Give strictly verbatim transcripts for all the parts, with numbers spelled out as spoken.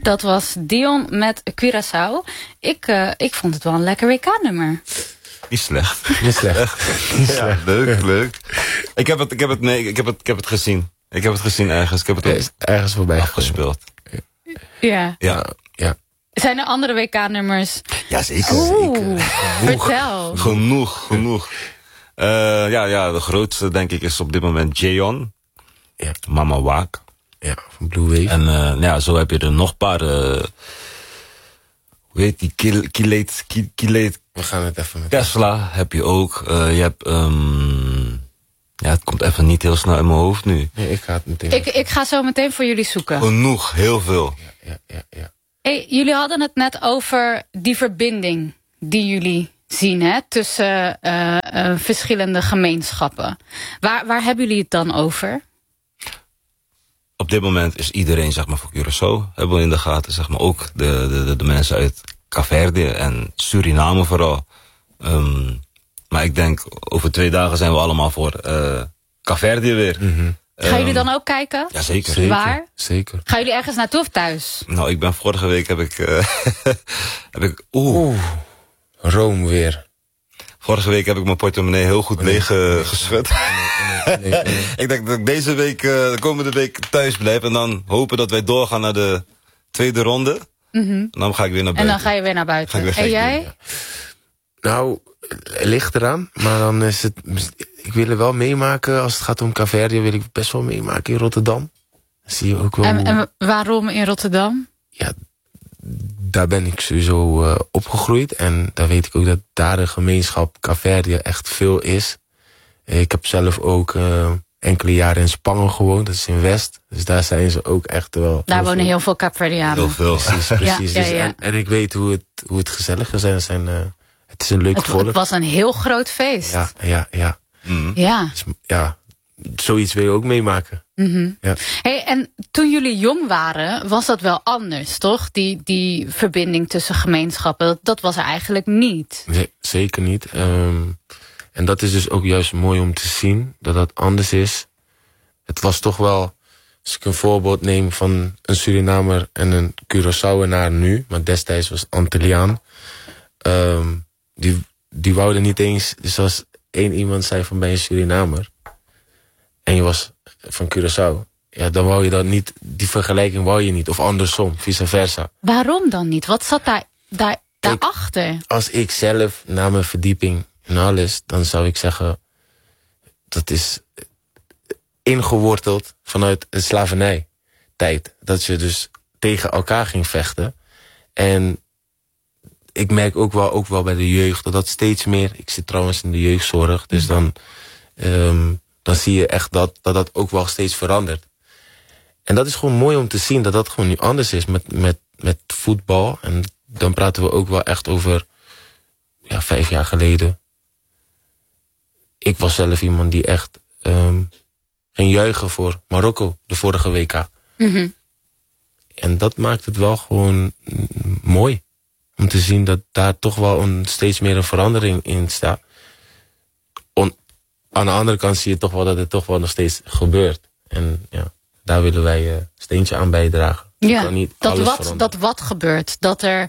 Dat was Dion met Curaçao. Ik, uh, ik vond het wel een lekker W K-nummer. Niet slecht. Niet slecht. Niet slecht. Ja, leuk, leuk. Ik heb het, ik heb het, nee, ik heb het, ik heb het gezien. Ik heb het gezien ergens. Ik heb het Is ergens voorbij afgespeeld. Ja. Ja. Ja. Zijn er andere W K-nummers? Ja, zeker. Oeh, vertel. Genoeg, genoeg. Uh, ja, ja, de grootste denk ik is op dit moment Jayon. Ja. Mama Waak. Ja, van Blue Wave. En uh, ja, zo heb je er nog een paar... Uh, hoe heet die? Kileet... Kileet... We gaan het even met... Tesla heb je ook. Uh, je hebt... Um, ja, het komt even niet heel snel in mijn hoofd nu. Nee, ik ga het meteen... Ik, ik ga zo meteen voor jullie zoeken. Genoeg, heel veel. Ja, ja, ja. ja. Hey, jullie hadden het net over die verbinding die jullie zien, hè, tussen uh, uh, verschillende gemeenschappen. Waar, waar hebben jullie het dan over? Op dit moment is iedereen, zeg maar, voor Curaçao hebben we in de gaten, zeg maar, ook de, de, de mensen uit Kaapverdië en Suriname vooral. Um, maar ik denk, over twee dagen zijn we allemaal voor uh, Kaapverdië weer. Mm-hmm. Gaan jullie dan ook kijken? Ja, zeker. Zeker. Waar? Zeker. Gaan jullie ergens naartoe of thuis? Nou, ik ben vorige week heb ik... Uh, heb ik oeh. Oeh. Rome weer. Vorige week heb ik mijn portemonnee heel goed nee, leeg uh, nee, geschud. Nee, nee, nee, nee. Ik denk dat ik deze week, uh, de komende week thuis blijf. En dan hopen dat wij doorgaan naar de tweede ronde. Mm-hmm. En dan ga ik weer naar buiten. En dan ga je weer naar buiten. Weer en jij? doen, ja. Nou, het ligt eraan. Maar dan is het... Ik wil er wel meemaken. Als het gaat om Kaapverdië wil ik best wel meemaken in Rotterdam. Dan zie je ook wel... En, en waarom in Rotterdam? Ja, daar ben ik sowieso uh, opgegroeid. En daar weet ik ook dat daar de gemeenschap Kaapverdië echt veel is. Ik heb zelf ook uh, enkele jaren in Spangen gewoond. Dat is in West. Dus daar zijn ze ook echt wel... Daar wonen veel. heel veel Kaapverdianen. Heel veel. Precies, precies. Ja, ja, dus, ja. en, en ik weet hoe het, hoe het gezellig is. En zijn, uh, het is een leuk het, volk. Het was een heel groot feest. Ja, ja, ja. Mm. Ja. Dus, ja. Zoiets wil je ook meemaken. Mm-hmm. Ja. Hey, en toen jullie jong waren, was dat wel anders, toch? Die, die verbinding tussen gemeenschappen, dat, dat was er eigenlijk niet. Nee, zeker niet. Um, en dat is dus ook juist mooi om te zien, dat dat anders is. Het was toch wel, als ik een voorbeeld neem van een Surinamer en een Curaçaoenaar nu, maar destijds was Antilliaan. Um, die, die wouden niet eens, dus als één iemand zei van ben je Surinamer en je was van Curaçao, ja, dan wou je dat niet, die vergelijking wou je niet, of andersom, vice versa. Waarom dan niet? Wat zat daar, daar, daarachter? Ik, als ik zelf, na mijn verdieping en alles, dan zou ik zeggen, dat is ingeworteld vanuit de slavernijtijd. Dat je dus tegen elkaar ging vechten. En ik merk ook wel, ook wel bij de jeugd dat dat steeds meer... Ik zit trouwens in de jeugdzorg, dus dan, um, dan zie je echt dat, dat dat ook wel steeds verandert. En dat is gewoon mooi om te zien dat dat gewoon nu anders is met, met, met voetbal. En dan praten we ook wel echt over ja, vijf jaar geleden. Ik was zelf iemand die echt um, ging juichen voor Marokko, de vorige W K. Mm-hmm. En dat maakt het wel gewoon mooi. Om te zien dat daar toch wel een, steeds meer een verandering in staat. On, aan de andere kant zie je toch wel dat het toch wel nog steeds gebeurt. En ja, daar willen wij een steentje aan bijdragen. Ja, kan niet dat, alles wat, dat wat gebeurt. Dat er...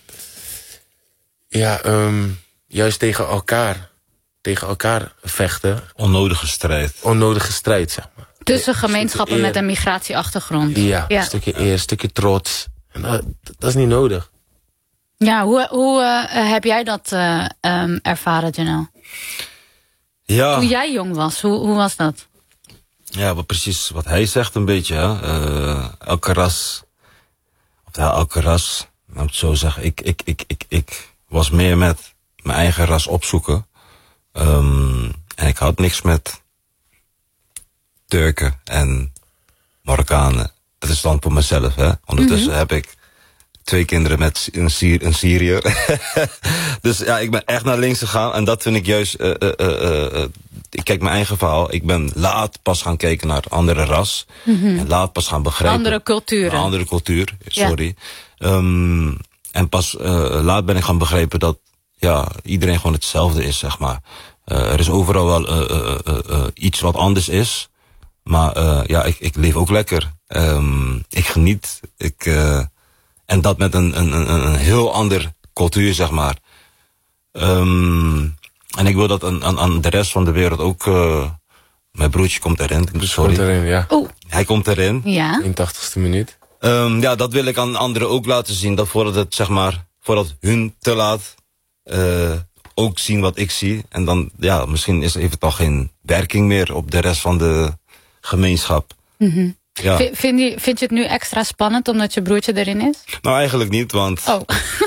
Ja, um, juist tegen elkaar. Tegen elkaar vechten. Onnodige strijd. Onnodige strijd, zeg maar. Tussen gemeenschappen met een migratieachtergrond. Ja, ja. een stukje eer, een stukje trots. En dat, dat is niet nodig. Ja, hoe, hoe uh, heb jij dat uh, um, ervaren, Janelle? Ja. Toen jij jong was, hoe, hoe was dat? Ja, wat precies wat hij zegt een beetje. Hè? Uh, elke ras, of ja, elke ras, laat ik het zo zeggen. Ik, ik, ik, ik, ik was meer met mijn eigen ras opzoeken. Um, en ik had niks met Turken en Marokkanen. Dat is dan voor mezelf. Hè? Ondertussen mm-hmm. heb ik twee kinderen met een, Syri- een Syriër. Dus ja, ik ben echt naar links gegaan. En dat vind ik juist... Uh, uh, uh, uh, ik kijk mijn eigen verhaal. Ik ben laat pas gaan kijken naar andere ras. Mm-hmm. En laat pas gaan begrijpen. Andere culturen. Andere cultuur, sorry. Ja. Um, en pas uh, laat ben ik gaan begrijpen dat ja, iedereen gewoon hetzelfde is, zeg maar. Uh, er is overal wel uh, uh, uh, uh, iets wat anders is. Maar uh, ja, ik, ik leef ook lekker. Um, ik geniet. Ik... Uh, en dat met een, een, een, een heel ander cultuur, zeg maar. Um, en ik wil dat aan, aan, aan de rest van de wereld ook... Uh, mijn broertje komt erin. Sorry. Komt erin, ja. Oeh. Hij komt erin. Ja. eenentachtigste minuut. Um, ja, dat wil ik aan anderen ook laten zien. Dat voordat het, zeg maar, voordat hun te laat uh, ook zien wat ik zie. En dan, ja, misschien is, heeft het al geen werking meer op de rest van de gemeenschap. Mm-hmm. Ja. V- vind, je, vind je het nu extra spannend omdat je broertje erin is? Nou, eigenlijk niet, want... Oh.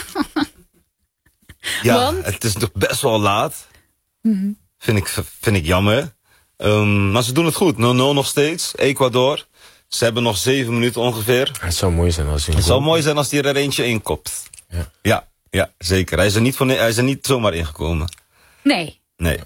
ja, want? Het is nog best wel laat. Mm-hmm. Vind ik, vind ik jammer. Um, maar ze doen het goed. nul nul nog steeds. Ecuador. Ze hebben nog zeven minuten ongeveer. Het zou mooi zijn als hij... Het zou mooi zijn als hij er eentje inkopt. Ja. Ja, ja, zeker. Hij is er niet, voor, hij is er niet zomaar ingekomen. Nee. Nee.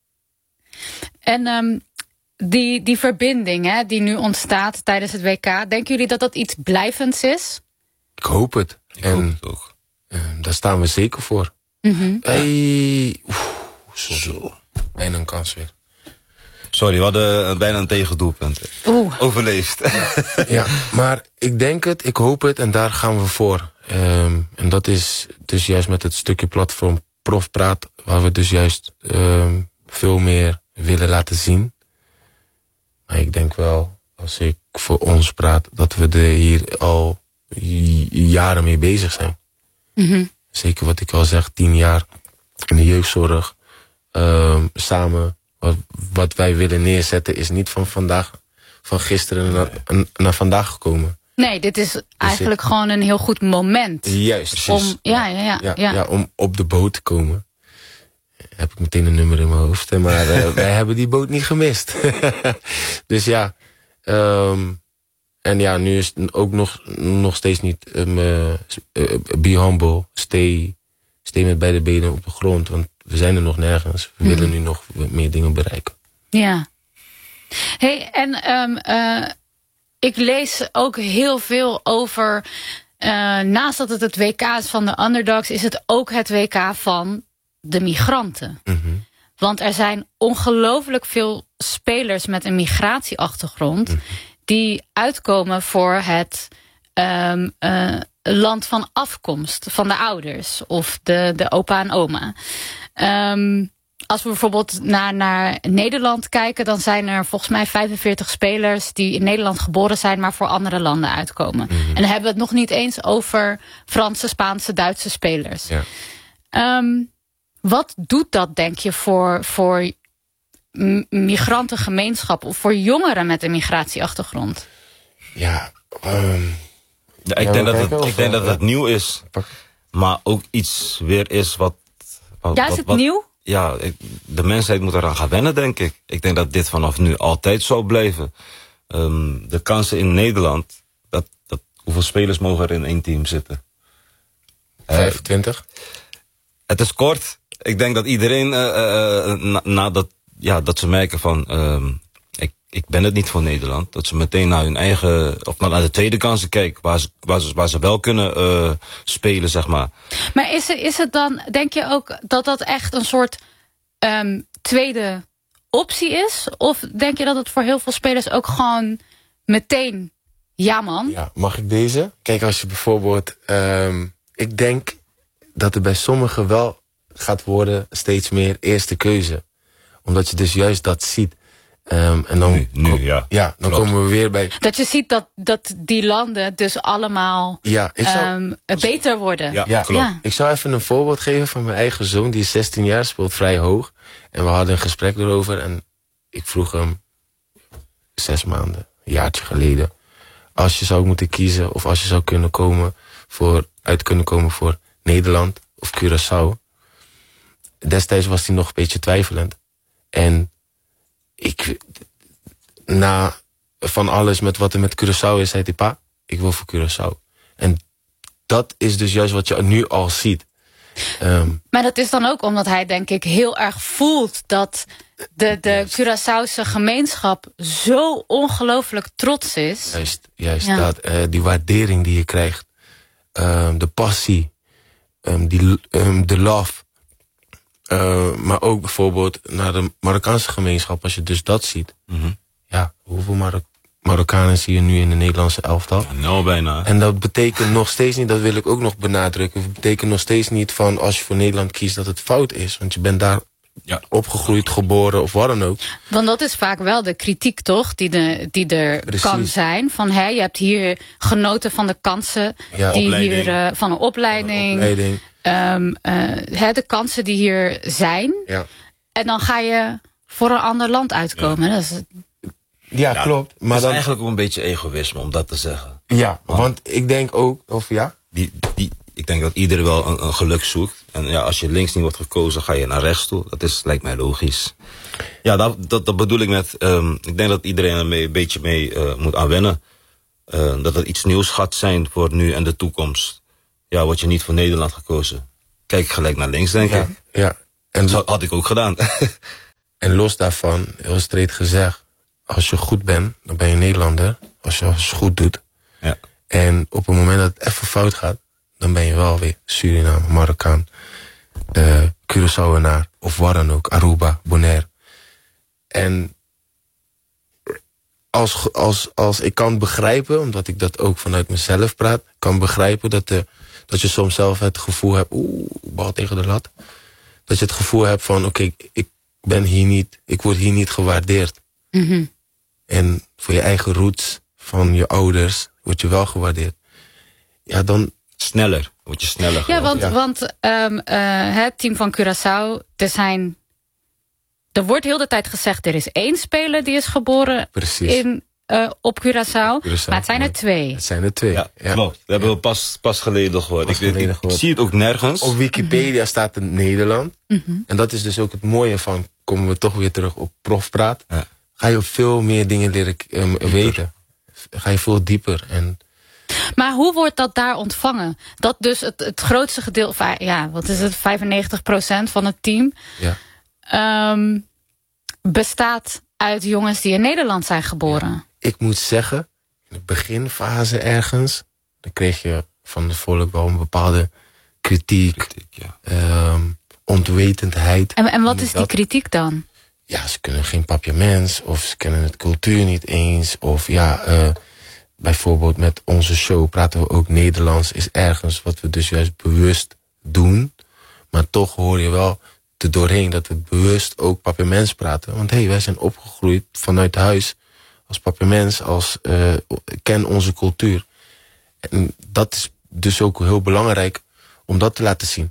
En um, die, die verbinding hè, die nu ontstaat tijdens het W K... denken jullie dat dat iets blijvends is? Ik hoop het. Ik en hoop het ook. Uh, daar staan we zeker voor. Mm-hmm. Hey, oef, zo. zo. Bijna een kans weer. Sorry, we hadden bijna een tegendoelpunt. Oeh. Overleefd. Ja, maar ik denk het, ik hoop het en daar gaan we voor. Um, en dat is dus juist met het stukje platform Profpraat... waar we dus juist um, veel meer willen laten zien. Maar ik denk wel, als ik voor ons praat... dat we er hier al j- jaren mee bezig zijn. Mm-hmm. Zeker wat ik al zeg, tien jaar in de jeugdzorg. Um, samen... Wat, wat wij willen neerzetten is niet van vandaag, van gisteren naar, naar vandaag gekomen. Nee, dit is eigenlijk dus gewoon een heel goed moment. Juist. Om, ja, ja, ja, ja, ja. ja, om op de boot te komen. Heb ik meteen een nummer in mijn hoofd. Maar uh, wij hebben die boot niet gemist. Dus ja. Um, en ja, nu is het ook nog, nog steeds niet... Um, uh, be humble. Stay, stay met beide benen op de grond. Want we zijn er nog nergens. We mm-hmm. willen nu nog meer dingen bereiken. Ja. Hey, en um, uh, ik lees ook heel veel over... Uh, naast dat het het W K is van de underdogs... is het ook het W K van de migranten. Mm-hmm. Want er zijn ongelooflijk veel spelers met een migratieachtergrond... Mm-hmm. die uitkomen voor het... Um, uh, land van afkomst van de ouders of de, de opa en oma. Um, als we bijvoorbeeld naar, naar Nederland kijken... dan zijn er volgens mij vijfenveertig spelers... die in Nederland geboren zijn, maar voor andere landen uitkomen. Mm-hmm. En dan hebben we het nog niet eens over Franse, Spaanse, Duitse spelers. Ja. Um, wat doet dat, denk je, voor, voor migrantengemeenschap... of voor jongeren met een migratieachtergrond? Ja, um... Ja, ik, ja, denk dat het, of, ik denk uh, dat het nieuw is, maar ook iets weer is wat... wat ja, is het wat, nieuw? Ja, ik, de mensheid moet eraan gaan wennen, denk ik. Ik denk dat dit vanaf nu altijd zal blijven. Um, de kansen in Nederland, dat, dat, hoeveel spelers mogen er in één team zitten? vijfentwintig. Uh, het is kort. Ik denk dat iedereen, uh, uh, na, nadat ja, dat ze merken van... Um, ik ben het niet voor Nederland. Dat ze meteen naar hun eigen... of naar de tweede kansen kijken. Waar ze, waar ze, waar ze wel kunnen uh, spelen, zeg maar. Maar is het, is het dan... denk je ook dat dat echt een soort um, tweede optie is? Of denk je dat het voor heel veel spelers ook gewoon meteen... ja man? Ja, mag ik deze? Kijk, als je bijvoorbeeld... Um, ik denk dat er bij sommigen wel gaat worden... steeds meer eerste keuze. Omdat je dus juist dat ziet... Um, en dan, nu, nu, ja. Ja, dan Klopt. komen we weer bij... Dat je ziet dat, dat die landen dus allemaal ja, ik zou, um, beter worden. Ja, ja, klopt. Ja. Ik zou even een voorbeeld geven van mijn eigen zoon. Die is zestien jaar, speelt vrij hoog. En we hadden een gesprek erover. En ik vroeg hem zes maanden, een jaartje geleden... als je zou moeten kiezen of als je zou kunnen komen... Voor, uit kunnen komen voor Nederland of Curaçao. Destijds was hij nog een beetje twijfelend. En... Ik, na van alles met wat er met Curaçao is, zei hij, pa, ik wil voor Curaçao. En dat is dus juist wat je nu al ziet. Um, maar dat is dan ook omdat hij, denk ik, heel erg voelt dat de, de Curaçaose gemeenschap zo ongelooflijk trots is. Juist, juist ja. dat. Uh, die waardering die je krijgt. Um, de passie. Um, die, um, de love. Uh, maar ook bijvoorbeeld naar de Marokkaanse gemeenschap, als je dus dat ziet. Mm-hmm. Ja, hoeveel Marok- Marokkanen zie je nu in de Nederlandse elftal. Ja, nou bijna. En dat betekent nog steeds niet, dat wil ik ook nog benadrukken... het betekent nog steeds niet van als je voor Nederland kiest dat het fout is. Want je bent daar ja. opgegroeid, geboren of wat dan ook. Want dat is vaak wel de kritiek, toch? Die, de, die er Precies. kan zijn. Van, hè, je hebt hier genoten van de kansen ja, die opleiding. hier uh, van een opleiding. Van een opleiding. Um, uh, hè, de kansen die hier zijn. Ja. En dan ga je voor een ander land uitkomen. Ja. Dat is, Ja, ja, klopt. Maar het is dan... eigenlijk ook een beetje egoïsme om dat te zeggen. Ja, want ik denk ook, of ja... Die, die, ik denk dat iedereen wel een, een geluk zoekt. En ja, als je links niet wordt gekozen, ga je naar rechts toe. Dat is, lijkt mij logisch. Ja, dat, dat, dat bedoel ik met... Um, ik denk dat iedereen er mee, een beetje mee uh, moet aan wennen. Uh, dat het iets nieuws gaat zijn voor nu en de toekomst. Ja, word je niet voor Nederland gekozen. Kijk gelijk naar links, denk ja, ik. Ja. En dat had ik ook gedaan. En los daarvan, heel streed gezegd... als je goed bent, dan ben je Nederlander. Als je het goed doet. Ja. En op het moment dat het even fout gaat... dan ben je wel weer Suriname, Marokkaan... Uh, Curaçaoenaar of waar dan ook. Aruba, Bonaire. En als, als, als ik kan begrijpen... omdat ik dat ook vanuit mezelf praat... kan begrijpen dat, de, dat je soms zelf het gevoel hebt... oeh, bal tegen de lat. Dat je het gevoel hebt van... oké, okay, ik ben hier niet... ik word hier niet gewaardeerd. Mm-hmm. En voor je eigen roots van je ouders word je wel gewaardeerd. Ja, dan... Sneller. Word je sneller Ja, want, ja. want um, uh, het team van Curaçao, er zijn... Er wordt heel de tijd gezegd, er is één speler die is geboren in, uh, op Curaçao, Curaçao. Maar het zijn er twee. Het zijn er twee. Ja, ja. klopt. Dat hebben we pas, pas geleden gehoord. Pas ik, geleden ik, gehoord. ik zie het ook nergens. Op Wikipedia mm-hmm. staat het Nederland. Mm-hmm. En dat is dus ook het mooie van... komen we toch weer terug op profpraat. Ja. Ga je veel meer dingen leren um, weten. Ga je veel dieper. En... Maar hoe wordt dat daar ontvangen? Dat dus het, het grootste gedeelte... Ja, wat is het? vijfennegentig procent van het team... Ja. Um, bestaat uit jongens die in Nederland zijn geboren. Ja. Ik moet zeggen... in de beginfase ergens... dan kreeg je van het volk wel een bepaalde kritiek... kritiek ja. um, ontwetendheid. En, en wat is dat... die kritiek dan? Ja, ze kunnen geen papiaments... of ze kennen het cultuur niet eens... of ja... Uh, bijvoorbeeld met onze show praten we ook Nederlands... is ergens wat we dus juist bewust doen. Maar toch hoor je wel er doorheen dat we bewust ook papiaments praten. Want hé, hey, wij zijn opgegroeid vanuit huis als papiaments... als uh, ken onze cultuur. En dat is dus ook heel belangrijk om dat te laten zien.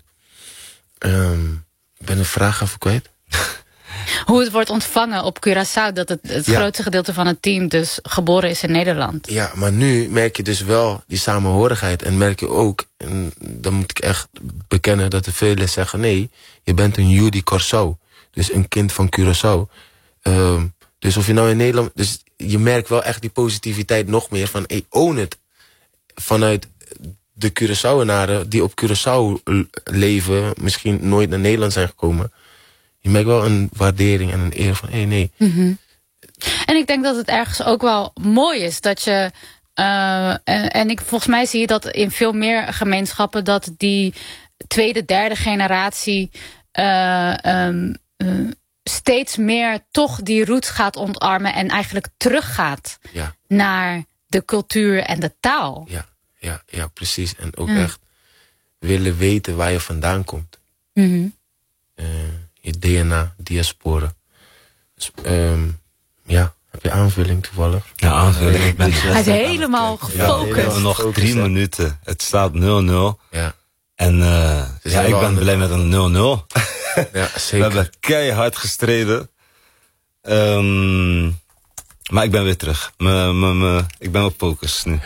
Um, ik ben een vraag even kwijt. Hoe het wordt ontvangen op Curaçao... dat het, het ja. grootste gedeelte van het team dus geboren is in Nederland. Ja, maar nu merk je dus wel die samenhorigheid. En merk je ook, en dan moet ik echt bekennen... dat er velen zeggen, nee, je bent een Judy Corso. Dus een kind van Curaçao. Um, dus of je nou in Nederland... Dus je merkt wel echt die positiviteit nog meer van... Hey, own it. Vanuit de Curaçaoenaren die op Curaçao leven... misschien nooit naar Nederland zijn gekomen... Je merkt wel een waardering en een eer van, hé, hey, nee. Mm-hmm. En ik denk dat het ergens ook wel mooi is dat je... Uh, en, en ik, volgens mij zie je dat in veel meer gemeenschappen... dat die tweede, derde generatie... Uh, um, uh, steeds meer toch die roots gaat ontarmen... en eigenlijk teruggaat ja. naar de cultuur en de taal. Ja, ja, ja precies. En ook mm. echt willen weten waar je vandaan komt. Mm-hmm. Uh, je D N A, diaspora. Dus, um, ja, heb je aanvulling toevallig? Ja, aanvulling. Ik ben Hij is helemaal gefocust. Ja, nog drie minuten. Het staat nul nul. Ja. En uh, ja, ik ben blij met een nul nul. Ja, zeker. We hebben keihard gestreden. Um, maar ik ben weer terug. Me, me, me, ik ben op focus nu.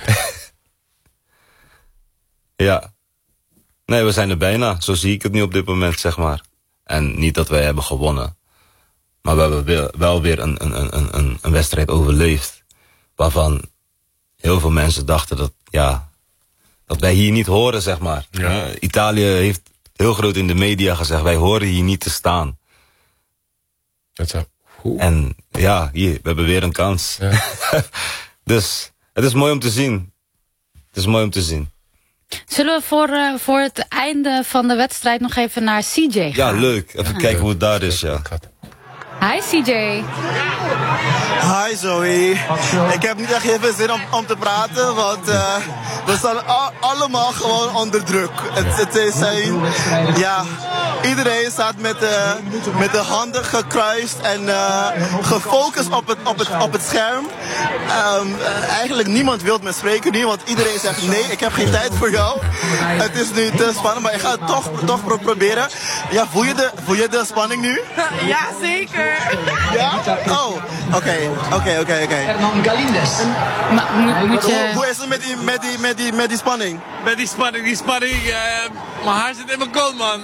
Ja. Nee, we zijn er bijna. Zo zie ik het nu op dit moment, zeg maar. En niet dat wij hebben gewonnen. Maar we hebben wel weer een, een, een, een, een wedstrijd overleefd. Waarvan heel veel mensen dachten dat, ja, dat wij hier niet horen, zeg maar. Ja. Uh, Italië heeft heel groot in de media gezegd, wij horen hier niet te staan. Dat en ja, hier, we hebben weer een kans. Ja. Dus het is mooi om te zien. Het is mooi om te zien. Zullen we voor, uh, voor het einde van de wedstrijd nog even naar C J gaan? Ja, leuk. Even ja. kijken hoe het daar is, ja. Hi C J. Hi Zoe. Ik heb niet echt heel veel zin om, om te praten, want uh, we staan a- allemaal gewoon onder druk. Het, het is zijn, ja, iedereen staat met de, met de handen gekruist en uh, gefocust op het, op het, op het scherm. Um, uh, eigenlijk niemand wil me spreken nu, want iedereen zegt nee, ik heb geen tijd voor jou. Het is nu te spannend, maar ik ga het toch, toch pro- proberen. Ja, voel je, de, voel je de spanning nu? Ja, zeker. Ja? Oh, oké, oké, oké, oké. Ma- moet, moet Hoe, je... hoe is het met die, met die, met die, met die spanning? Met die spanning, die spanning. Uh, mijn haar zit in mijn kont, man.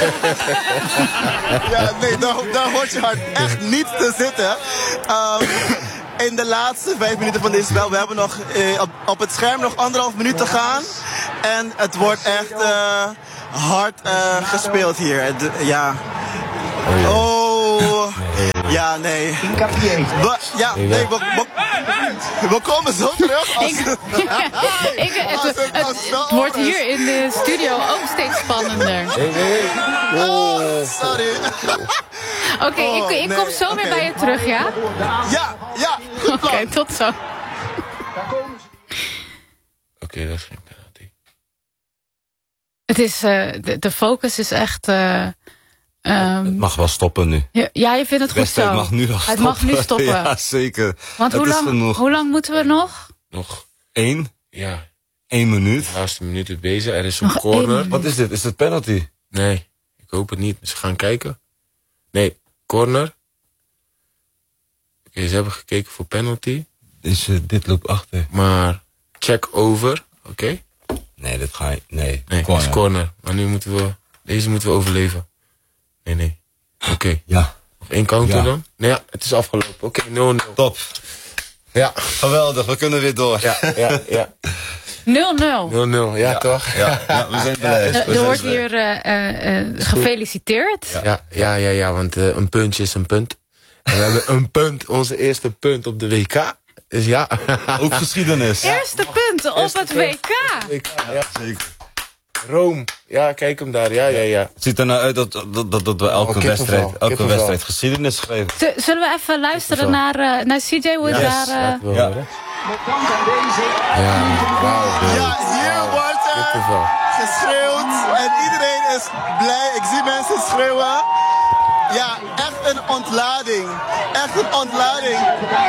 Ja, nee, daar, daar hoort je hart echt niet te zitten. Um, in de laatste vijf minuten van dit spel, we hebben nog uh, op, op het scherm nog anderhalf minuut te gaan. En het wordt echt uh, hard uh, gespeeld hier. Het, ja. Oh. Ja, nee. We, ja, nee, we, we, we komen zo terug. Als, Ik, ik, het, het, het, het wordt hier in de studio ook steeds spannender. Oh, sorry. Oké, okay, Oh, ik, ik nee, kom zo weer oké. bij je terug, ja? Ja, ja, goed Oké, plan. okay, tot zo. Oké, okay, dat is geen penalty. Het is, uh, de, de focus is echt... Uh, um, Het mag wel stoppen nu. ja, ja, je vindt het De goed zo. wedstrijd mag nu al stoppen. Het mag nu stoppen. Ja, zeker. Want Het hoe is lang, genoeg. hoe lang moeten we nog? Nog, Eén, ja, één minuut. de laatste minuut is bezig. Er is een Nog één corner. minuut. Wat is dit? Is het penalty? Nee, ik hoop het niet. Ze gaan kijken. Nee, corner. Oké, okay, ze hebben gekeken voor penalty. Is uh, dit loopt achter? Maar check over. Oké. Okay. Nee, dit ga je... Nee, Nee, het is corner. Maar nu moeten we... Deze moeten we overleven. Nee, nee. Oké. Okay. Ja, Nog één counter Ja. dan? Nee, ja, het is afgelopen. Oké, okay, nul nul. top. Ja. Geweldig, we kunnen weer door. Ja, ja, ja. nul nul. nul nul, ja, Ja. toch? Ja, ja, we zijn blij. Uh, We er zijn wordt blij. hier uh, uh, uh, gefeliciteerd. Ja, ja, ja, ja, want uh, een puntje is een punt. En we hebben een punt, onze eerste punt op de W K. Dus ja. Ook geschiedenis. Eerste punten op Eerste het W punt. K. W K, ja. Zeker. Rome. Ja, kijk hem daar. Ja, ja, ja. Het ziet er nou uit dat, dat, dat, dat we elke, Oh, kippenvel, wedstrijd, elke kippenvel. wedstrijd geschiedenis schrijven. Z- Zullen we even luisteren naar, uh, naar C J hoe het Yes. daar... Uh, Laten we Ja. horen. Ja, wauw. Ja, hier wordt er Kippenvel. geschreeuwd en iedereen is blij. Ik zie mensen schreeuwen. Ja, echt een ontlading. Echt een ontlading.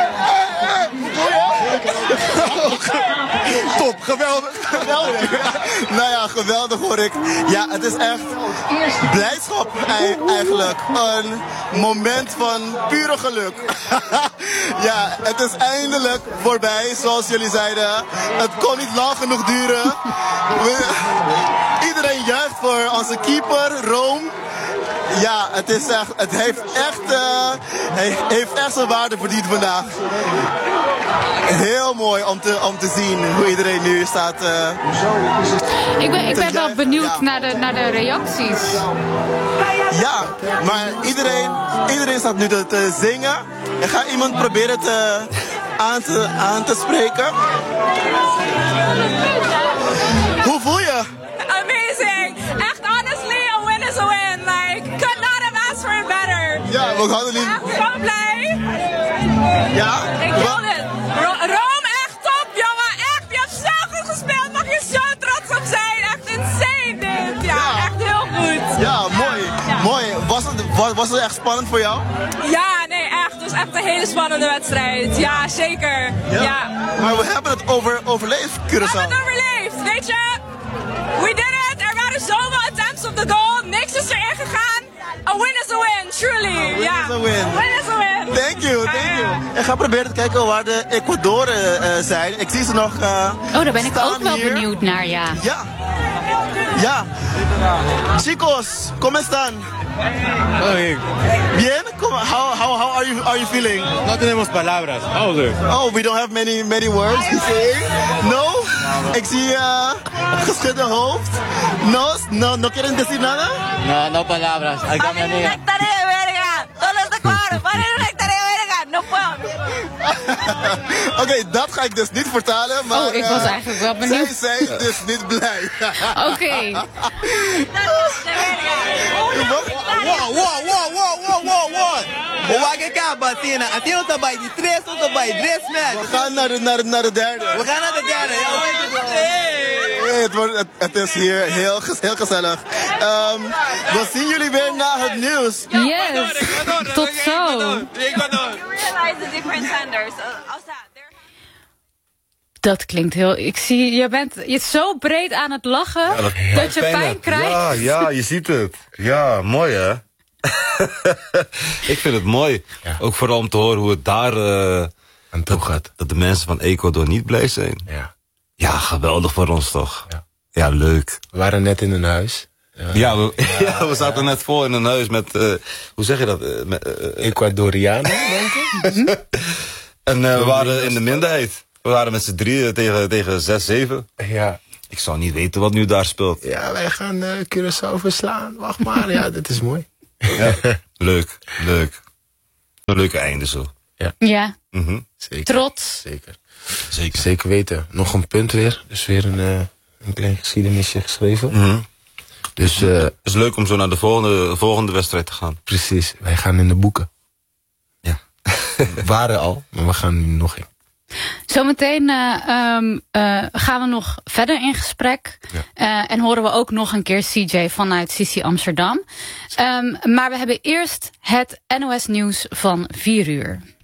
Top, geweldig, geweldig. Nou ja, geweldig hoor ik. Ja, het is echt blijdschap ei- eigenlijk. Een moment van pure geluk. Ja, het is eindelijk voorbij, zoals jullie zeiden. Het kon niet lang genoeg duren. We- Iedereen juicht voor onze keeper, Rome. Ja, het, is echt, het heeft, echt, uh, he- heeft echt zijn waarde verdiend vandaag. Heel mooi om te, om te zien hoe iedereen nu staat. Uh, ik ben, ik ben wel Ja. benieuwd naar de, naar de reacties. ja, maar iedereen, iedereen staat nu te, te zingen. Ik ga iemand proberen te, aan, te, aan te spreken. Hoe voel je? Amazing. Echt, honestly, a win is a win. Like, could not have asked for it better. Ja, we hadden niet... Echt zo blij. Ja? Ik Wa- wil het. Ro- Rome, echt top, jongen. Echt, je hebt zo goed gespeeld. Mag je zo trots op zijn. Echt insane dit. Ja, Ja. echt heel goed. Ja, mooi. Mooi. Was het, was, was het echt spannend voor jou? Ja, nee, echt. Het was echt een hele spannende wedstrijd. Ja, zeker. Ja. Maar we hebben het over, overleefd, We hebben Curaçao. het overleefd, weet je? We did it. Er waren zoveel attempts op de goal. Niks is erin gegaan. A win is a win, truly. win ja. is a win. A win is a win. Thank you, Ja, thank ja. you. Ik ga proberen te kijken waar de Ecuadoren uh, zijn. Ik zie ze nog. Uh, Oh, daar ben ik staan ook wel hier. benieuwd naar, ja. Ja. Ja. Chicos, ¿cómo están? Bien? Como- How, how, how are you, are you feeling? No tenemos palabras. Oh, we don't have many, many words to say. No? Ik zie uh, geschudde hoofd. No, no, no quieren decir nada? No, no palabras. Hay que Paren una hectárea de verga. Todos de cuadro. Paren una hectárea de verga. No puedo. Oké, okay, dat ga ik dus niet vertalen. Maar, Oh, ik was uh, eigenlijk wel benieuwd. Zij zijn dus niet blij. Oké. De verga. Una Wow, wow, wow, wow, wow, wow, wow. Owageka, Batina. Atino tabay, die tres tabay, tres We match. gaan naar de, naar de, naar de derde. We gaan naar de derde. Ja, weet je wel. Hey, het, wordt, het, het is hier heel, ges- heel gezellig. Ehm, we zien jullie weer na het nieuws. Yes, tot zo. Ecuador. You realize the different standards. Uh, also, they're Dat klinkt heel... Ik zie, je bent je bent zo breed aan het lachen dat, je pijn, krijgt. Ja, ja, je ziet het. Ja, mooi hè? Ik vind het mooi. Ja. Ook vooral om te horen hoe het daar... eh, Aan toe gaat. dat de mensen van Ecuador niet blij zijn. Ja. Ja, geweldig voor ons toch? Ja. Ja, leuk. We waren net in een huis. Ja. Ja, we, ja, we zaten net voor in een huis met... eh, hoe zeg je dat? Eh, met, eh, Ecuadorianen, denk ik. en eh, we waren in de minderheid. We waren met z'n drieën tegen, tegen zes, zeven. Ja. Ik zou niet weten wat nu daar speelt. Ja, wij gaan uh, Curaçao verslaan. Wacht maar. Ja, dit is mooi. Ja. Leuk, leuk. Een leuke einde zo. Ja, Mhm. Zeker. trots. Zeker. Zeker. Zeker weten. Nog een punt weer. Dus weer een, uh, een klein geschiedenisje geschreven. Mhm. Dus uh, Het is leuk om zo naar de volgende, volgende wedstrijd te gaan. precies. Wij gaan in de boeken. Ja. We waren al, maar we gaan nu nog in. Zometeen uh, um, uh, gaan we nog verder in gesprek. Ja. Uh, en horen we ook nog een keer C J vanuit Sissi Amsterdam. Um, maar we hebben eerst het N O S nieuws van vier uur.